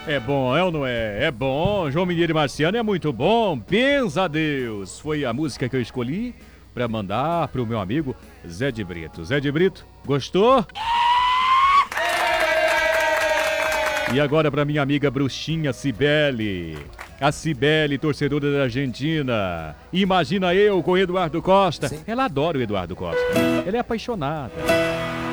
É bom, é ou não é? É bom. João Mineiro e Marciano é muito bom. Benza a Deus. Foi a música que eu escolhi pra mandar pro meu amigo Zé de Brito. Zé de Brito, gostou? E agora pra minha amiga bruxinha Cibele. A Cibele, torcedora da Argentina. Imagina eu com Eduardo Costa. Sim. Ela adora o Eduardo Costa. Ela é apaixonada.